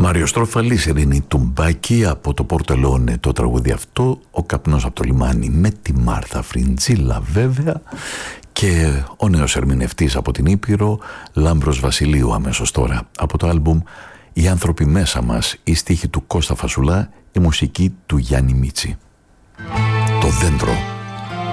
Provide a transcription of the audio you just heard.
Μάριο Στρόφαλης, Ειρήνη Τουμπάκη, από το Πορτελόνε το τραγούδι αυτό, Ο καπνός από το λιμάνι, με τη Μάρθα Φριντζίλα βέβαια, και ο νέος ερμηνευτής από την Ήπειρο, Λάμπρος Βασιλείου, αμέσως τώρα, από το άλμπουμ «Οι άνθρωποι μέσα μας», η στίχη του Κώστα Φασουλά, η μουσική του Γιάννη Μίτσι. Το δέντρο.